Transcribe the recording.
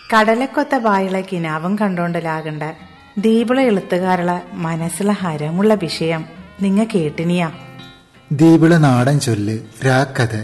കടലക്കൊത്ത ബായുള്ള കിനാവും കണ്ടോണ്ടലാകണ്ട ദീപിള എളുത്തുകാരുള്ള മനസ്സിലെ ഹരമുള്ള വിഷയം നിങ്ങ കേട്ടിനിയാ? ദീപിള നാടൻ ചൊല്ല് രാക്കഥ